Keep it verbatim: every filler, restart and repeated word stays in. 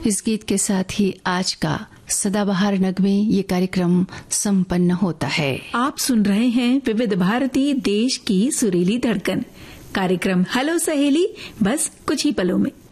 इस गीत के साथ ही आज का सदाबहार नगमे ये कार्यक्रम संपन्न होता है। आप सुन रहे हैं विविध भारती देश की सुरीली धड़कन, कार्यक्रम हेलो सहेली, बस कुछ ही पलों में।